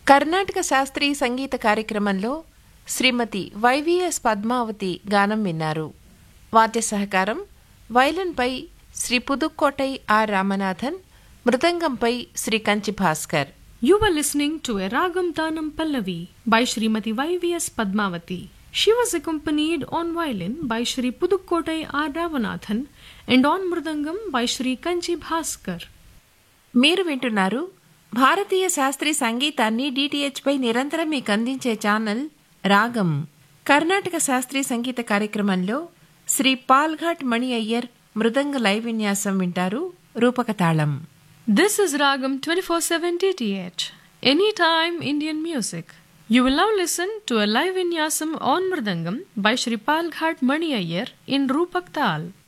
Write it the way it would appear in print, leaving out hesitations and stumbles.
కర్ణాటక శాస్త్రీయ సంగీత కార్యక్రమంలో శ్రీమతి వైవిఎస్ పద్మావతి గానం విన్నారు. వాద్య సహకారం వైలన్పై Shri Pudukkottai are Ramanathan, మృదంగంపై Shri Kanchi Bhaskar. You were listening to a Ragam Tanam Pallavi by Srimati YVS Padmavati. She was accompanied on violin by Shri Pudukkottai R. Ravanathan and on mridangam by Shri Kanchi Bhaskar. మీరు వింటున్నారు భారతీయ శాస్త్రీయ సంగీతాన్ని DTH పై నిరంతరం మీకు అందించే channel రాగం. కర్ణాటక శాస్త్రీయ సంగీత కార్యక్రమంలో శ్రీ పాల్ఘాట్ మణి అయ్యర్ మృదంగ లైవ్ విన్యాసం వింటారు. రూపక తాళం. This is Ragam 24/7 DTH. Anytime Indian music. You will now listen to a live vinyasam on mridangam by Shri Palghat Mani Iyer in Rupak Tal.